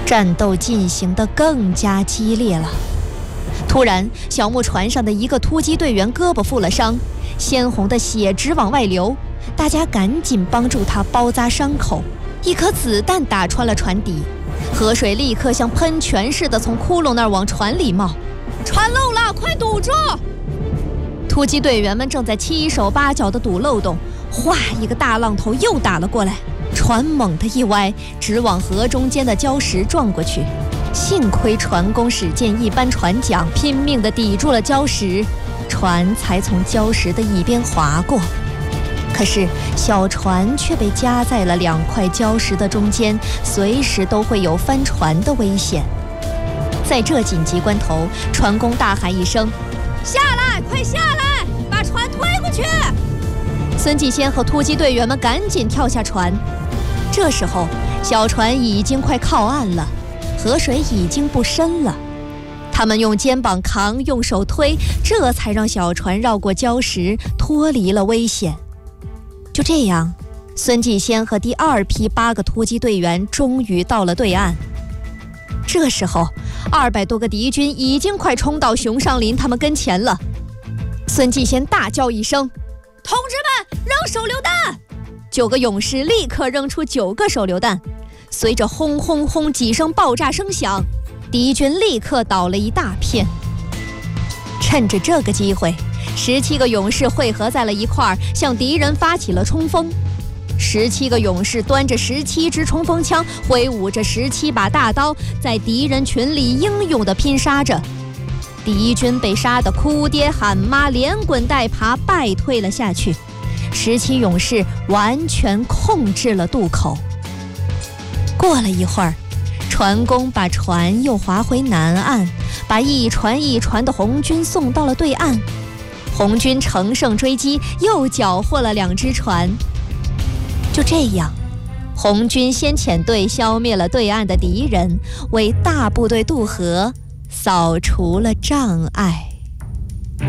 战斗进行得更加激烈了。突然，小木船上的一个突击队员胳膊负了伤，鲜红的血直往外流，大家赶紧帮助他包扎伤口。一颗子弹打穿了船底，河水立刻像喷泉似的从窟窿那儿往船里冒。船漏了，快堵住！突击队员们正在七手八脚地堵漏洞，哗，一个大浪头又打了过来，船猛地一歪，直往河中间的礁石撞过去。幸亏船工使尽一班船桨，拼命地抵住了礁石，船才从礁石的一边划过。可是小船却被夹在了2块礁石的中间，随时都会有翻船的危险。在这紧急关头，船工大喊一声：“下来，快下来，把船推回去！”孙继先和突击队员们赶紧跳下船。这时候，小船已经快靠岸了，河水已经不深了。他们用肩膀扛，用手推，这才让小船绕过礁石，脱离了危险。就这样，孙继先和第2批8个突击队员终于到了对岸。这时候，200多个敌军已经快冲到熊尚林他们跟前了。孙继先大叫一声：“同志们，扔手榴弹！”9个勇士立刻扔出9个手榴弹，随着轰轰轰几声爆炸声响，敌军立刻倒了一大片。趁着这个机会，17个勇士汇合在了一块儿，向敌人发起了冲锋。17个勇士端着17支冲锋枪，挥舞着17把大刀，在敌人群里英勇地拼杀着。敌军被杀得哭爹喊妈，连滚带爬败退了下去。17勇士完全控制了渡口。过了一会儿，船工把船又划回南岸，把一船一船的红军送到了对岸。红军乘胜追击，又缴获了2只船。就这样，红军先遣队消灭了对岸的敌人，为大部队渡河扫除了障碍。